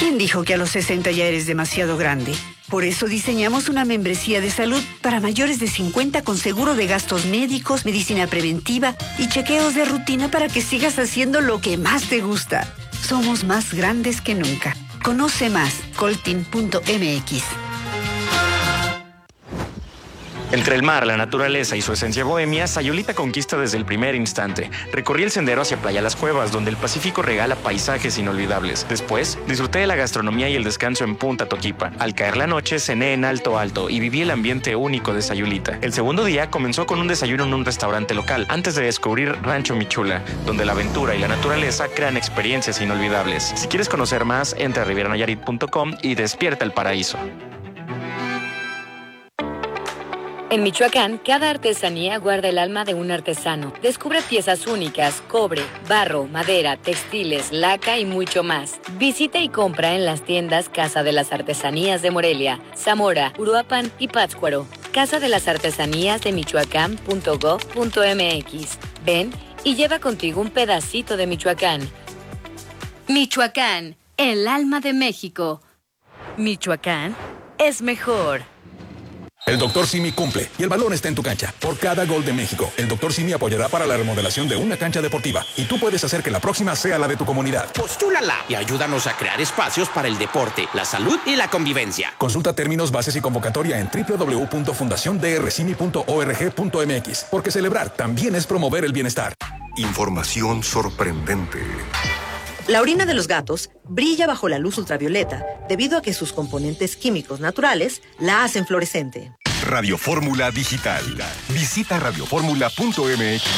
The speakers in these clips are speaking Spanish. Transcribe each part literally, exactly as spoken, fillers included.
¿Quién dijo que a los sesenta ya eres demasiado grande? Por eso diseñamos una membresía de salud para mayores de cincuenta con seguro de gastos médicos, medicina preventiva y chequeos de rutina para que sigas haciendo lo que más te gusta. Somos más grandes que nunca. Conoce más, coltin punto m x. Entre el mar, la naturaleza y su esencia bohemia, Sayulita conquista desde el primer instante. Recorrí el sendero hacia Playa Las Cuevas, donde el Pacífico regala paisajes inolvidables. Después, disfruté de la gastronomía y el descanso en Punta Toquipa. Al caer la noche, cené en Alto Alto y viví el ambiente único de Sayulita. El segundo día comenzó con un desayuno en un restaurante local, antes de descubrir Rancho Michula, donde la aventura y la naturaleza crean experiencias inolvidables. Si quieres conocer más, entra a riviera nayarit punto com y despierta el paraíso. En Michoacán, cada artesanía guarda el alma de un artesano. Descubre piezas únicas, cobre, barro, madera, textiles, laca y mucho más. Visita y compra en las tiendas Casa de las Artesanías de Morelia, Zamora, Uruapan y Pátzcuaro. Casa de las Artesanías de Michoacán punto gov punto m x. Ven y lleva contigo un pedacito de Michoacán. Michoacán, el alma de México. Michoacán es mejor. El doctor Simi cumple y el balón está en tu cancha. Por cada gol de México, el doctor Simi apoyará para la remodelación de una cancha deportiva y tú puedes hacer que la próxima sea la de tu comunidad. Postúlala y ayúdanos a crear espacios para el deporte, la salud y la convivencia. Consulta términos, bases y convocatoria en doble u doble u doble u punto fundación d r simi punto org punto m x, porque celebrar también es promover el bienestar. Información sorprendente. La orina de los gatos brilla bajo la luz ultravioleta debido a que sus componentes químicos naturales la hacen fluorescente. Radio Fórmula Digital. Visita radio fórmula punto m x.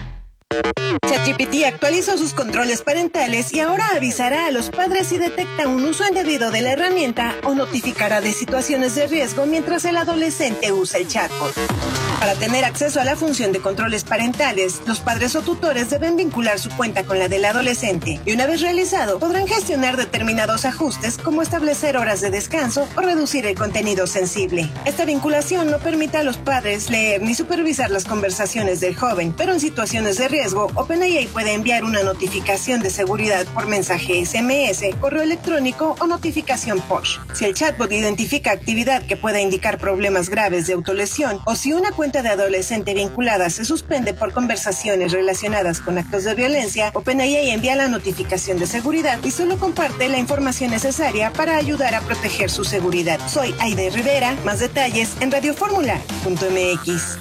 ChatGPT actualizó sus controles parentales y ahora avisará a los padres si detecta un uso indebido de la herramienta o notificará de situaciones de riesgo mientras el adolescente usa el chatbot. Para tener acceso a la función de controles parentales, los padres o tutores deben vincular su cuenta con la del adolescente y una vez realizado, podrán gestionar determinados ajustes como establecer horas de descanso o reducir el contenido sensible. Esta vinculación no permite a los padres leer ni supervisar las conversaciones del joven, pero en situaciones de riesgo, OpenAI puede enviar una notificación de seguridad por mensaje S M S, correo electrónico o notificación push. Si el chatbot identifica actividad que pueda indicar problemas graves de autolesión o si una cuenta de adolescente vinculada se suspende por conversaciones relacionadas con actos de violencia, OpenAI envía la notificación de seguridad y solo comparte la información necesaria para ayudar a proteger su seguridad. Soy Aide Rivera, más detalles en radio fórmula punto m x.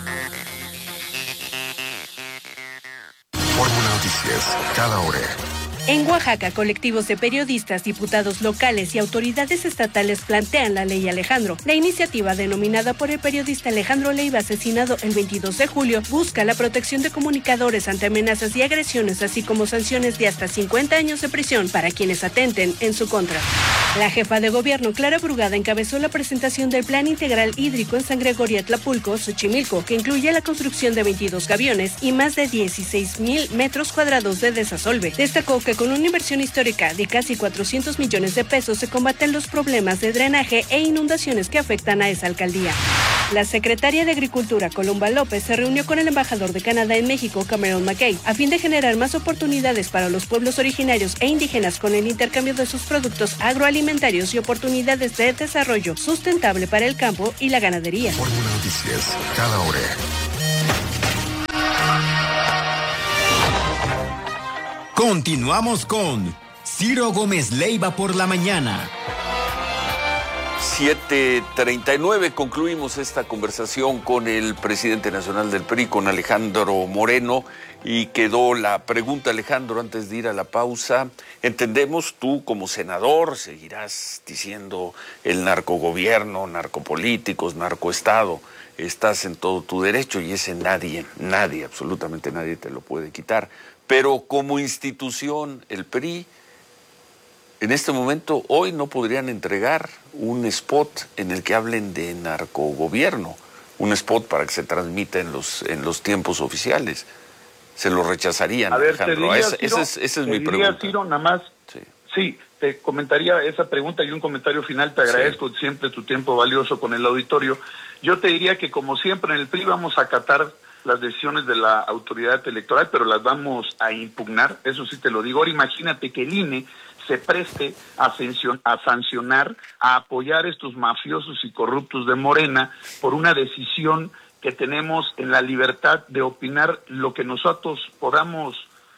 Fórmula Noticias, cada hora. En Oaxaca, colectivos de periodistas, diputados locales y autoridades estatales plantean la Ley Alejandro. La iniciativa, denominada por el periodista Alejandro Leiva, asesinado el veintidós de julio, busca la protección de comunicadores ante amenazas y agresiones, así como sanciones de hasta cincuenta años de prisión para quienes atenten en su contra. La jefa de gobierno, Clara Brugada, encabezó la presentación del Plan Integral Hídrico en San Gregorio Atlapulco, Xochimilco, que incluye la construcción de veintidós gaviones y más de dieciséis mil metros cuadrados de desasolve. Destacó que con una inversión histórica de casi cuatrocientos millones de pesos se combaten los problemas de drenaje e inundaciones que afectan a esa alcaldía. La secretaria de Agricultura, Columba López, se reunió con el embajador de Canadá en México, Cameron McKay, a fin de generar más oportunidades para los pueblos originarios e indígenas con el intercambio de sus productos agroalimentarios y oportunidades de desarrollo sustentable para el campo y la ganadería. Fórmula Noticias, cada hora. Continuamos con Ciro Gómez Leiva por la mañana. siete treinta y nueve, concluimos esta conversación con el presidente nacional del P R I, con Alejandro Moreno, y quedó la pregunta, Alejandro, antes de ir a la pausa. Entendemos, tú como senador seguirás diciendo el narcogobierno, narcopolíticos, narcoestado, estás en todo tu derecho y ese nadie, nadie, absolutamente nadie te lo puede quitar. Pero como institución, el P R I, en este momento, hoy no podrían entregar un spot en el que hablen de narcogobierno, un spot para que se transmita en los, en los tiempos oficiales. Se lo rechazarían, a ver, Alejandro. Te diría, esa, Ciro, esa es, esa es te mi diría, pregunta. Ciro, nada más, sí. sí, te comentaría esa pregunta y un comentario final. Te agradezco sí. siempre tu tiempo valioso con el auditorio. Yo te diría que, como siempre, en el P R I vamos a acatar las decisiones de la autoridad electoral, pero las vamos a impugnar, eso sí te lo digo. Ahora imagínate que el I N E se preste a, a sancionar, a apoyar a estos mafiosos y corruptos de Morena por una decisión que tenemos en la libertad de opinar lo que nosotros podamos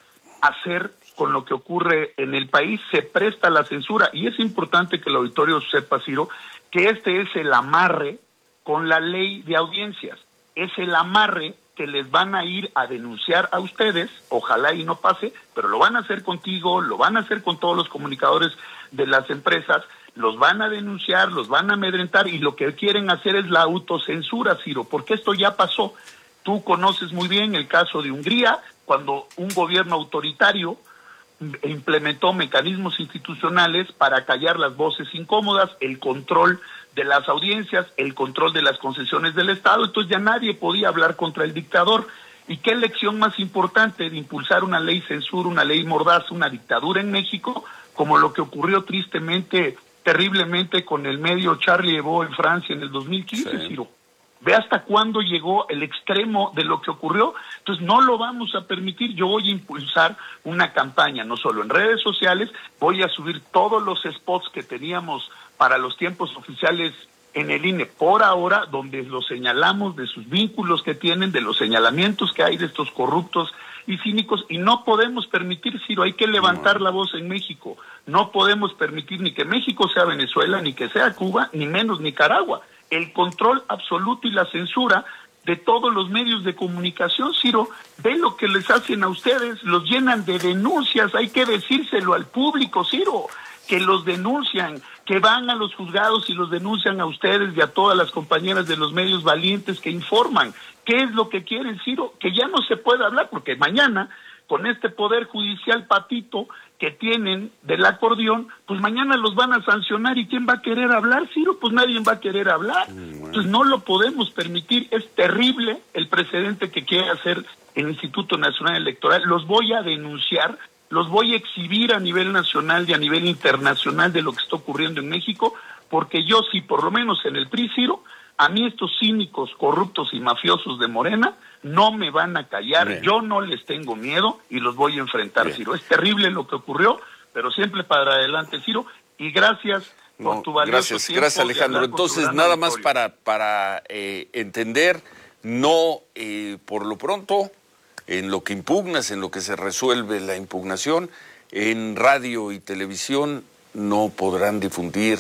hacer con lo que ocurre en el país. Se presta a la censura y es importante que el auditorio sepa, Ciro, que este es el amarre con la ley de audiencias, es el amarre que les van a ir a denunciar a ustedes, ojalá y no pase, pero lo van a hacer contigo, lo van a hacer con todos los comunicadores de las empresas, los van a denunciar, los van a amedrentar y lo que quieren hacer es la autocensura, Ciro, porque esto ya pasó. Tú conoces muy bien el caso de Hungría, cuando un gobierno autoritario implementó mecanismos institucionales para callar las voces incómodas, el control de las audiencias, el control de las concesiones del Estado, entonces ya nadie podía hablar contra el dictador. ¿Y qué lección más importante de impulsar una ley censura, una ley mordaz, una dictadura en México, como lo que ocurrió tristemente, terriblemente con el medio Charlie Hebdo en Francia en el dos mil quince, sí. Ciro? Ve hasta cuándo llegó el extremo de lo que ocurrió. Entonces no lo vamos a permitir. Yo voy a impulsar una campaña, no solo en redes sociales, voy a subir todos los spots que teníamos para los tiempos oficiales en el I N E por ahora, donde los señalamos de sus vínculos que tienen, de los señalamientos que hay de estos corruptos y cínicos, y no podemos permitir, Ciro, hay que levantar la voz en México. No podemos permitir ni que México sea Venezuela, ni que sea Cuba, ni menos Nicaragua. El control absoluto y la censura de todos los medios de comunicación, Ciro, ve lo que les hacen a ustedes, los llenan de denuncias, hay que decírselo al público, Ciro, que los denuncian, que van a los juzgados y los denuncian a ustedes y a todas las compañeras de los medios valientes que informan. ¿Qué es lo que quieren, Ciro? Que ya no se puede hablar, porque mañana, con este poder judicial patito que tienen del acordeón, pues mañana los van a sancionar, ¿y quién va a querer hablar, Ciro? Pues nadie va a querer hablar. Entonces no lo podemos permitir, es terrible el precedente que quiere hacer el Instituto Nacional Electoral. Los voy a denunciar, los voy a exhibir a nivel nacional y a nivel internacional de lo que está ocurriendo en México, porque yo sí, por lo menos en el P R I, Ciro, a mí estos cínicos, corruptos y mafiosos de Morena no me van a callar. Bien. Yo no les tengo miedo y los voy a enfrentar, Bien. Ciro. Es terrible lo que ocurrió, pero siempre para adelante, Ciro, y gracias no, por tu valioso Gracias, tiempo gracias Alejandro. Entonces, nada más para, para eh, entender, no, eh, por lo pronto, en lo que impugnas, en lo que se resuelve la impugnación, en radio y televisión no podrán difundir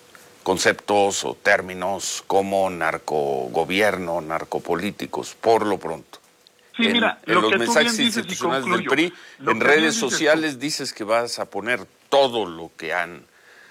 conceptos o términos como narcogobierno, narcopolíticos, por lo pronto. Sí, en, mira, en lo los que mensajes tú bien dices, institucionales del P R I, en redes sociales dices que vas a poner todo lo que han...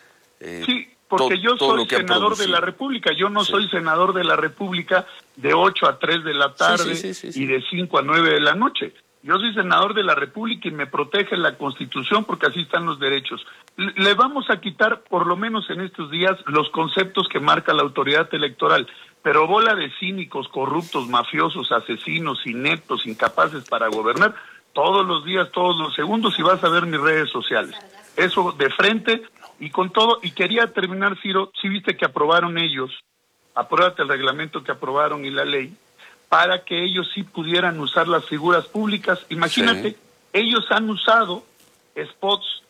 Eh, sí, porque to, yo soy senador de la producido. República, yo no sí. soy senador de la República de ocho a tres de la tarde sí, sí, sí, sí, sí. y de cinco a nueve de la noche. Yo soy senador de la República y me protege la Constitución porque así están los derechos. Le, le vamos a quitar, por lo menos en estos días, los conceptos que marca la autoridad electoral. Pero bola de cínicos, corruptos, mafiosos, asesinos, ineptos, incapaces para gobernar, todos los días, todos los segundos, y vas a ver mis redes sociales. Eso de frente y con todo. Y quería terminar, Ciro, si viste que aprobaron ellos, apruébate el reglamento que aprobaron y la ley, para que ellos sí pudieran usar las figuras públicas. Imagínate, sí. ellos han usado spots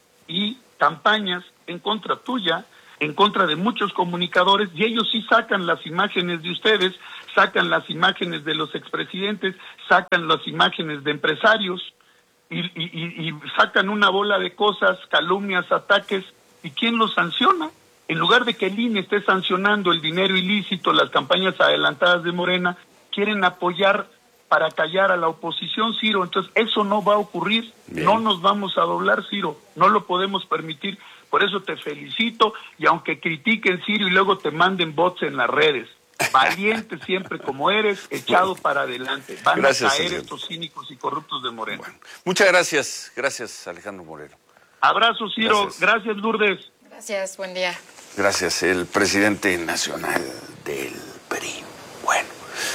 y campañas en contra tuya, en contra de muchos comunicadores, y ellos sí sacan las imágenes de ustedes, sacan las imágenes de los expresidentes, sacan las imágenes de empresarios, y, y, y, y sacan una bola de cosas, calumnias, ataques, ¿y quién los sanciona? En lugar de que el I N E esté sancionando el dinero ilícito, las campañas adelantadas de Morena, quieren apoyar para callar a la oposición, Ciro. Entonces, eso no va a ocurrir. Bien. No nos vamos a doblar, Ciro. No lo podemos permitir. Por eso te felicito, y aunque critiquen, Ciro, y luego te manden bots en las redes, valiente siempre como eres, echado bueno. para adelante. Van gracias, a caer señor. Estos cínicos y corruptos de Morena. Bueno, muchas gracias. Gracias, Alejandro Moreno. Abrazo, Ciro. Gracias, gracias Lourdes. Gracias, buen día. Gracias, el presidente nacional del P R I. Bueno.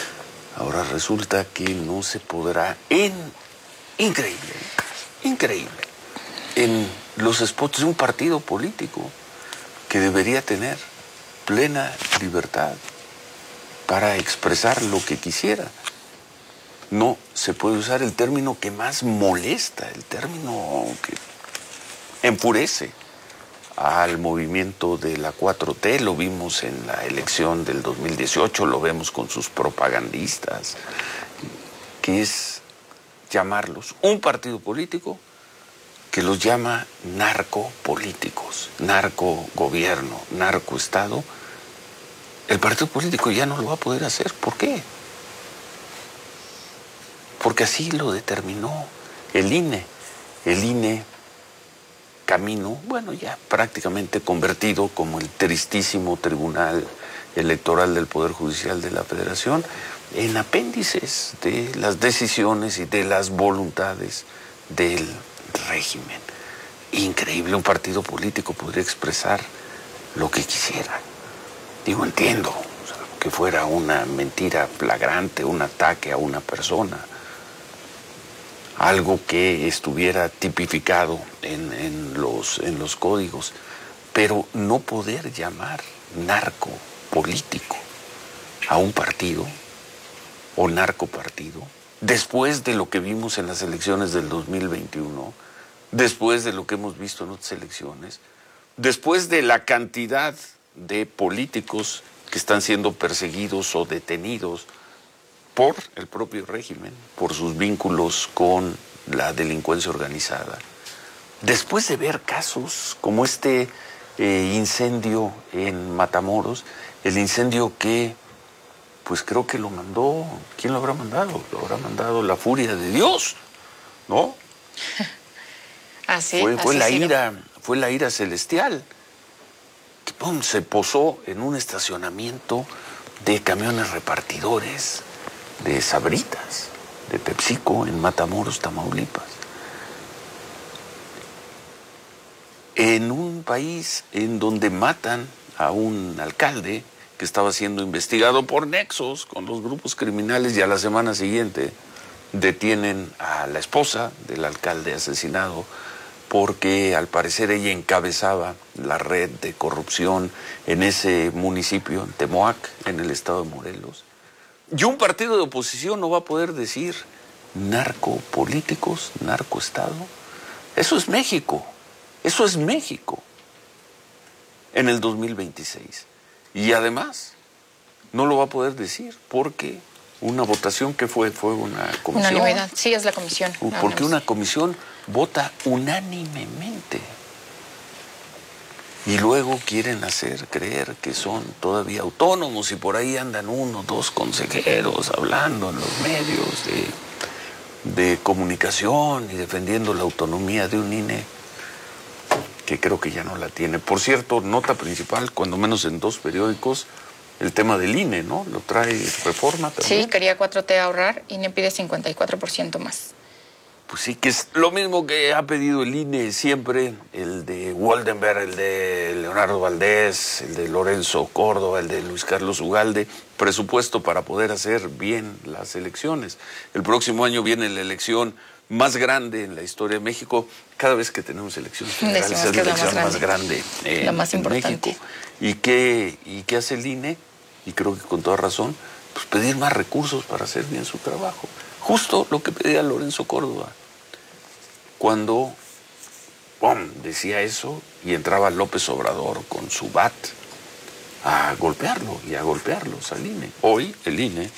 Ahora resulta que no se podrá, en, increíble, increíble, en los spots de un partido político que debería tener plena libertad para expresar lo que quisiera. No se puede usar el término que más molesta, el término que enfurece al movimiento de la cuatro T, lo vimos en la elección del dos mil dieciocho, lo vemos con sus propagandistas, que es llamarlos un partido político que los llama narcopolíticos, narcogobierno, narcoestado. El partido político ya no lo va a poder hacer. ¿Por qué? Porque así lo determinó el I N E. El I N E camino, bueno, ya prácticamente convertido como el tristísimo Tribunal Electoral del Poder Judicial de la Federación, en apéndices de las decisiones y de las voluntades del régimen. Increíble, un partido político podría expresar lo que quisiera. Digo, entiendo, o sea, que fuera una mentira flagrante, un ataque a una persona, algo que estuviera tipificado en, en, los, en los códigos, pero no poder llamar narco político a un partido o narcopartido, después de lo que vimos en las elecciones del dos mil veintiuno, después de lo que hemos visto en otras elecciones, después de la cantidad de políticos que están siendo perseguidos o detenidos por el propio régimen, por sus vínculos con la delincuencia organizada. Después de ver casos como este eh, incendio en Matamoros, el incendio que, pues creo que lo mandó, ¿quién lo habrá mandado? Lo habrá mandado la furia de Dios, ¿no? Así, fue, fue así la sí, ira, fue la ira celestial, que pum, se posó en un estacionamiento de camiones repartidores, de Sabritas, de PepsiCo, en Matamoros, Tamaulipas. En un país en donde matan a un alcalde que estaba siendo investigado por nexos con los grupos criminales, y a la semana siguiente detienen a la esposa del alcalde asesinado porque al parecer ella encabezaba la red de corrupción en ese municipio, en Temoac, en el estado de Morelos. Y un partido de oposición no va a poder decir narcopolíticos, narcoestado. Eso es México, eso es México en el dos mil veintiséis. Y además no lo va a poder decir porque una votación que fue, fue una comisión. Unanimidad, sí, es la comisión. Porque una comisión vota unánimemente. Y luego quieren hacer creer que son todavía autónomos y por ahí andan uno, dos consejeros hablando en los medios de, de comunicación y defendiendo la autonomía de un I N E que creo que ya no la tiene. Por cierto, nota principal, cuando menos en dos periódicos, el tema del I N E, ¿no? Lo trae Reforma también. Sí, quería cuatro T ahorrar, I N E pide cincuenta y cuatro por ciento más. Pues sí, que es lo mismo que ha pedido el I N E siempre, el de Waldenberg, el de Leonardo Valdés, el de Lorenzo Córdoba, el de Luis Carlos Ugalde, presupuesto para poder hacer bien las elecciones. El próximo año viene la elección más grande en la historia de México. Cada vez que tenemos elecciones federales es la elección más grande, eh, la más en importante. México. ¿Y qué, ¿Y qué hace el I N E? Y creo que con toda razón, pues pedir más recursos para hacer bien su trabajo. Justo lo que pedía Lorenzo Córdoba. Cuando ¡pum!, decía eso y entraba López Obrador con su bat a golpearlo y a golpearlos al I N E. Hoy el I N E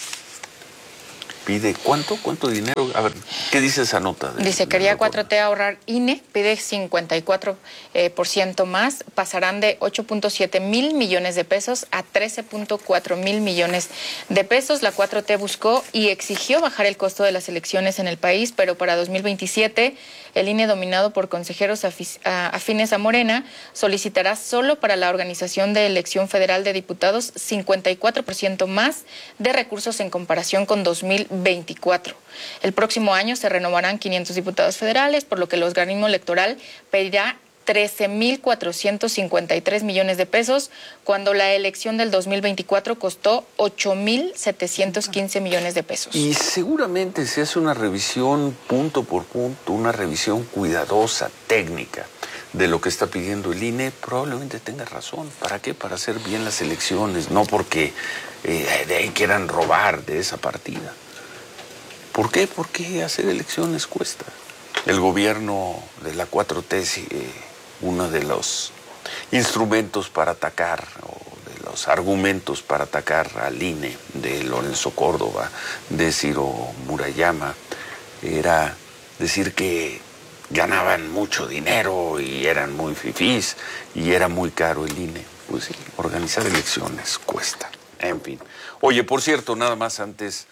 pide ¿cuánto? ¿Cuánto dinero? A ver, ¿qué dice esa nota? De, Dice, quería cuatro T ahorrar I N E, pide cincuenta y cuatro por ciento más, pasarán de ocho punto siete mil millones de pesos a trece punto cuatro mil millones de pesos. La cuatro T buscó y exigió bajar el costo de las elecciones en el país, pero para dos mil veintisiete el I N E, dominado por consejeros afines a Morena, solicitará solo para la organización de elección federal de diputados cincuenta y cuatro por ciento más de recursos en comparación con dos mil veinticuatro. El próximo año se renovarán quinientos diputados federales, por lo que el organismo electoral pedirá trece mil cuatrocientos cincuenta y tres millones de pesos, cuando la elección del dos mil veinticuatro costó ocho mil setecientos quince millones de pesos. Y seguramente se hace una revisión punto por punto, una revisión cuidadosa, técnica, de lo que está pidiendo el I N E, probablemente tenga razón. ¿Para qué? Para hacer bien las elecciones, no porque eh, de ahí quieran robar de esa partida. ¿Por qué? Porque hacer elecciones cuesta. El gobierno de la cuatro T eh, uno de los instrumentos para atacar, o de los argumentos para atacar al I N E, de Lorenzo Córdoba, de Ciro Murayama, era decir que ganaban mucho dinero y eran muy fifís y era muy caro el I N E. Pues sí, organizar elecciones cuesta. En fin. Oye, por cierto, nada más antes,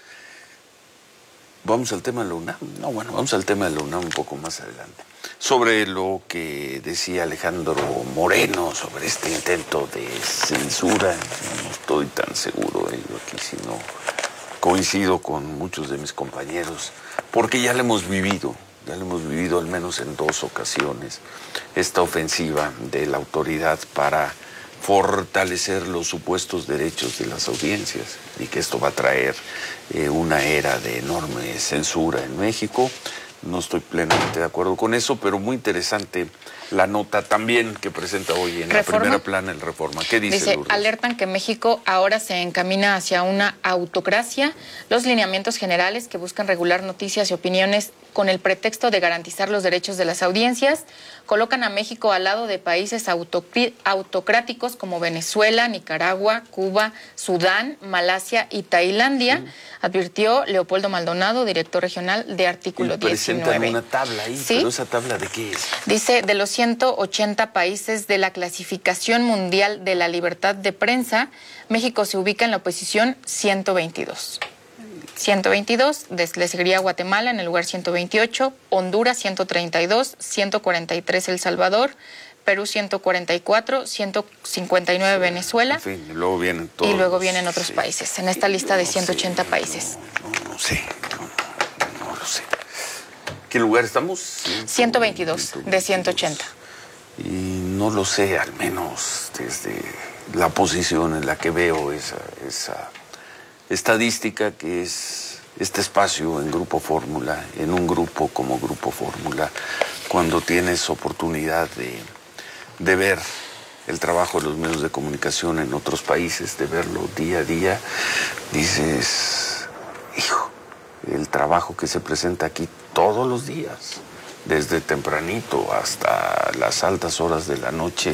vamos al tema de la UNAM. No, bueno, vamos al tema de la UNAM un poco más adelante. Sobre lo que decía Alejandro Moreno, sobre este intento de censura, no estoy tan seguro, ¿eh? Yo aquí sí no coincido con muchos de mis compañeros, porque ya lo hemos vivido. Ya lo hemos vivido al menos en dos ocasiones, esta ofensiva de la autoridad para fortalecer los supuestos derechos de las audiencias, y que esto va a traer eh, una era de enorme censura en México. No estoy plenamente de acuerdo con eso, pero muy interesante la nota también que presenta hoy en ¿Reforma? La primera plana el Reforma. ¿Qué dice, Dice, Lourdes? alertan que México ahora se encamina hacia una autocracia. Los lineamientos generales que buscan regular noticias y opiniones con el pretexto de garantizar los derechos de las audiencias colocan a México al lado de países autocráticos como Venezuela, Nicaragua, Cuba, Sudán, Malasia y Tailandia, sí. Advirtió Leopoldo Maldonado, director regional de Artículo y presentan diecinueve. Una tabla ahí, ¿Sí? Pero ¿esa tabla de qué es? Dice, de los ciento ochenta países de la Clasificación Mundial de la Libertad de Prensa, México se ubica en la posición ciento veintidós. ciento veintidós, le seguiría Guatemala en el lugar ciento veintiocho, Honduras ciento treinta y dos, ciento cuarenta y tres El Salvador, Perú ciento cuarenta y cuatro, ciento cincuenta y nueve sí, Venezuela. En fin, y luego vienen todos. Y luego vienen otros sí, países, en esta lista de ciento ochenta sé, países. No, no, no sé, no, no lo sé. ¿Qué lugar estamos? ciento veintidós de ciento ochenta. Y no lo sé, al menos desde la posición en la que veo esa, esa estadística, que es este espacio en Grupo Fórmula, en un grupo como Grupo Fórmula, cuando tienes oportunidad de, de ver el trabajo de los medios de comunicación en otros países, de verlo día a día, dices, hijo, el trabajo que se presenta aquí todos los días, desde tempranito hasta las altas horas de la noche,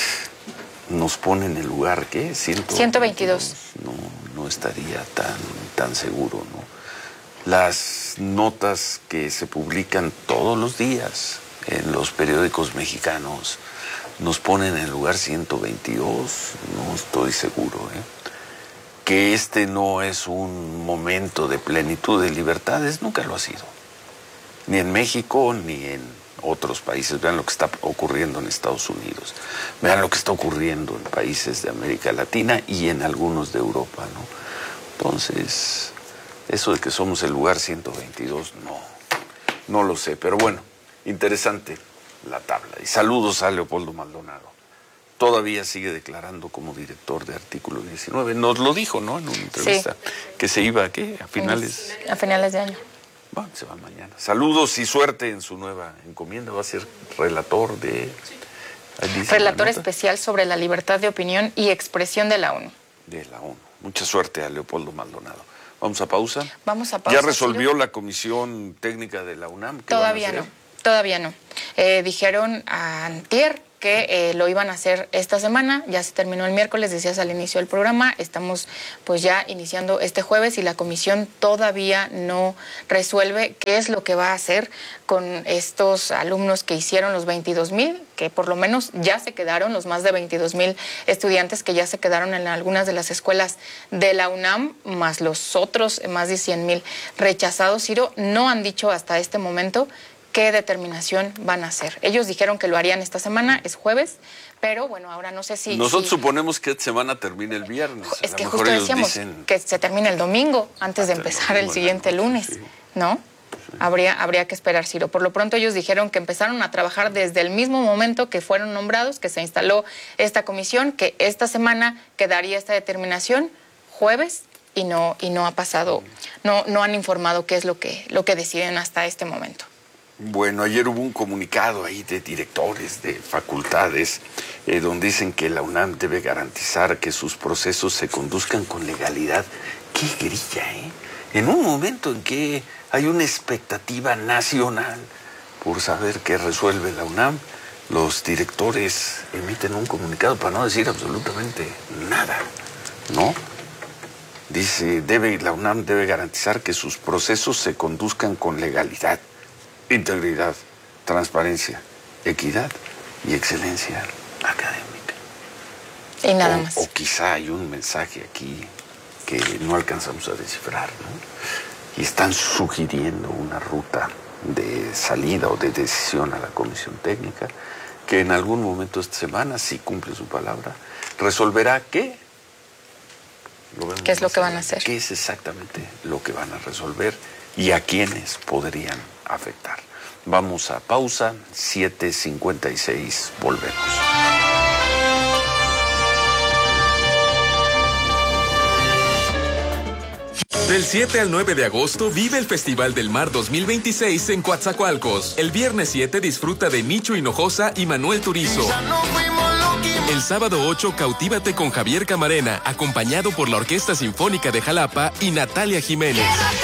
nos pone en el lugar, ¿qué? ciento veintidós. No, no estaría tan, tan seguro, ¿no? Las notas que se publican todos los días en los periódicos mexicanos nos ponen en el lugar ciento veintidós, no estoy seguro, ¿eh? Que este no es un momento de plenitud de libertades, nunca lo ha sido. Ni en México, ni en otros países. Vean lo que está ocurriendo en Estados Unidos. Vean lo que está ocurriendo en países de América Latina y en algunos de Europa, ¿no? Entonces, eso de que somos el lugar ciento veintidós, no, no lo sé. Pero bueno, interesante la tabla. Y saludos a Leopoldo Maldonado. Todavía sigue declarando como director de Artículo diecinueve. Nos lo dijo, ¿no? En una entrevista. Sí. Que se iba, ¿a qué? A finales... A finales de año. Bueno, se va mañana. Saludos y suerte en su nueva encomienda. Va a ser relator de... Sí. Relator especial sobre la libertad de opinión y expresión de la ONU. De la ONU. Mucha suerte a Leopoldo Maldonado. ¿Vamos a pausa? Vamos a pausa. ¿Ya resolvió la comisión técnica de la UNAM? Todavía no, todavía no. Eh, dijeron a antier que eh, lo iban a hacer esta semana, ya se terminó el miércoles, decías al inicio del programa, estamos pues ya iniciando este jueves y la comisión todavía no resuelve qué es lo que va a hacer con estos alumnos que hicieron los veintidós mil, que por lo menos ya se quedaron, los más de veintidós mil estudiantes que ya se quedaron en algunas de las escuelas de la UNAM, más los otros más de cien mil rechazados. Ciro, no han dicho hasta este momento qué determinación van a hacer. Ellos dijeron que lo harían esta semana, es jueves, pero bueno, ahora no sé si... Nosotros si... suponemos que esta semana termine el viernes. Es que justo decíamos dicen... que se termine el domingo, antes de empezar el, el siguiente lunes, sí. ¿no? Sí. Habría, habría que esperar, Ciro. Por lo pronto ellos dijeron que empezaron a trabajar desde el mismo momento que fueron nombrados, que se instaló esta comisión, que esta semana quedaría esta determinación, jueves, y no, y no ha pasado, no, no han informado qué es lo que, lo que deciden hasta este momento. Bueno, ayer hubo un comunicado ahí de directores de facultades eh, donde dicen que la UNAM debe garantizar que sus procesos se conduzcan con legalidad. ¡Qué grilla, eh! En un momento en que hay una expectativa nacional por saber qué resuelve la UNAM, los directores emiten un comunicado para no decir absolutamente nada, ¿no? Dice, debe, la UNAM debe garantizar que sus procesos se conduzcan con legalidad, integridad, transparencia, equidad y excelencia académica. Y nada o, más. O quizá hay un mensaje aquí que no alcanzamos a descifrar, ¿no? Y están sugiriendo una ruta de salida o de decisión a la comisión técnica que en algún momento esta semana, si cumple su palabra, resolverá qué. ¿Qué es lo que van a hacer? ¿Qué es exactamente lo que van a resolver y a quiénes podrían afectar? Vamos a pausa, siete cincuenta y seis, volvemos. Del siete al nueve de agosto vive el Festival del Mar dos mil veintiséis en Coatzacoalcos. El viernes siete disfruta de Nicho Hinojosa y Manuel Turizo. El sábado ocho cautívate con Javier Camarena, acompañado por la Orquesta Sinfónica de Jalapa y Natalia Jiménez.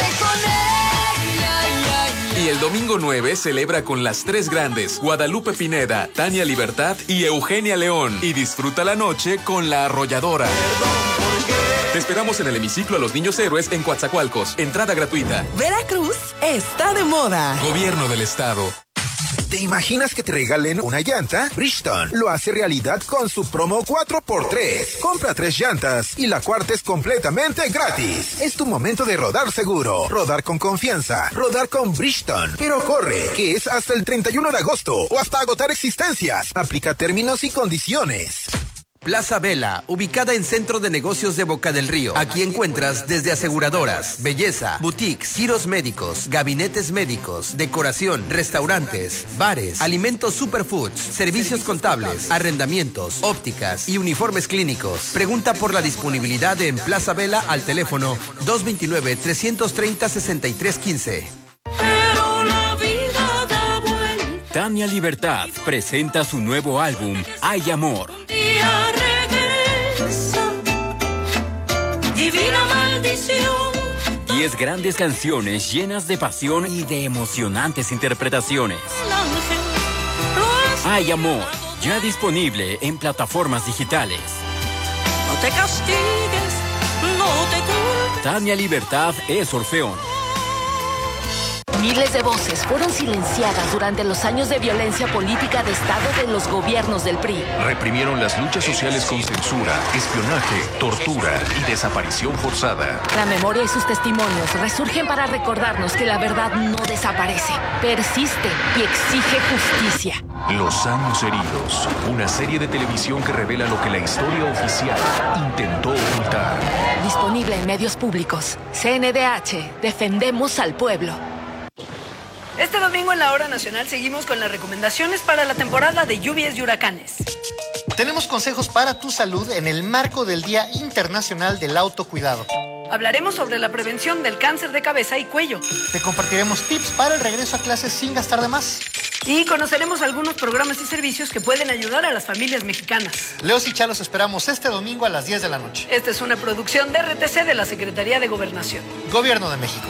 Y el domingo nueve celebra con las tres grandes, Guadalupe Pineda, Tania Libertad y Eugenia León. Y disfruta la noche con La Arrolladora. Te esperamos en el hemiciclo a los Niños Héroes en Coatzacoalcos. Entrada gratuita. Veracruz está de moda. Gobierno del Estado. ¿Te imaginas que te regalen una llanta? Bridgestone lo hace realidad con su promo cuatro por tres. Compra tres llantas y la cuarta es completamente gratis. Es tu momento de rodar seguro, rodar con confianza, rodar con Bridgestone. Pero corre, que es hasta el treinta y uno de agosto o hasta agotar existencias. Aplica términos y condiciones. Plaza Vela, ubicada en Centro de Negocios de Boca del Río. Aquí encuentras desde aseguradoras, belleza, boutiques, giros médicos, gabinetes médicos, decoración, restaurantes, bares, alimentos superfoods, servicios contables, arrendamientos, ópticas y uniformes clínicos. Pregunta por la disponibilidad en Plaza Vela al teléfono dos dos nueve, tres tres cero, seis tres uno cinco. Tania Libertad presenta su nuevo álbum, Hay Amor. Divina maldición. Diez grandes canciones llenas de pasión y de emocionantes interpretaciones. Hay Amor, ya disponible en plataformas digitales. No te castigues, no te culpes. Tania Libertad es Orfeón. Miles de voces fueron silenciadas durante los años de violencia política de Estado de los gobiernos del P R I. Reprimieron las luchas sociales con censura, espionaje, tortura y desaparición forzada. La memoria y sus testimonios resurgen para recordarnos que la verdad no desaparece, persiste y exige justicia. Los años heridos, una serie de televisión que revela lo que la historia oficial intentó ocultar. Disponible en medios públicos. C N D H, defendemos al pueblo. Este domingo en la Hora Nacional seguimos con las recomendaciones para la temporada de lluvias y huracanes. Tenemos consejos para tu salud en el marco del Día Internacional del Autocuidado. Hablaremos sobre la prevención del cáncer de cabeza y cuello. Te compartiremos tips para el regreso a clases sin gastar de más. Y conoceremos algunos programas y servicios que pueden ayudar a las familias mexicanas. Leos y Chalos esperamos este domingo a las diez de la noche. Esta es una producción de R T C de la Secretaría de Gobernación. Gobierno de México.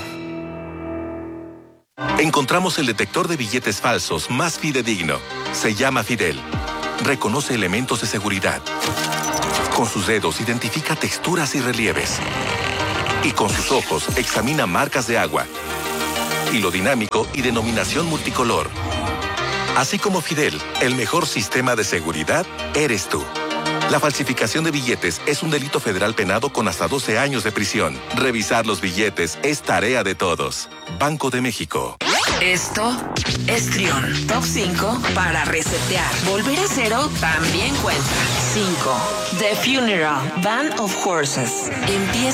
Encontramos el detector de billetes falsos más fidedigno. Se llama Fidel. Reconoce elementos de seguridad. Con sus dedos identifica texturas y relieves. Y con sus ojos examina marcas de agua. Hilo dinámico y denominación multicolor. Así como Fidel, el mejor sistema de seguridad eres tú. La falsificación de billetes es un delito federal penado con hasta doce años de prisión. Revisar los billetes es tarea de todos. Banco de México. Esto es Trión. Top cinco para resetear. Volver a cero también cuenta. cinco. The Funeral, Band of Horses. Empieza